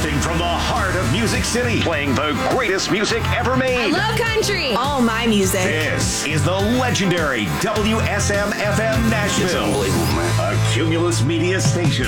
Broadcasting from the heart of Music City, playing the greatest music ever made. I love country. All my music. This is the legendary WSM-FM Nashville. It's unbelievable, man. A Cumulus Media station.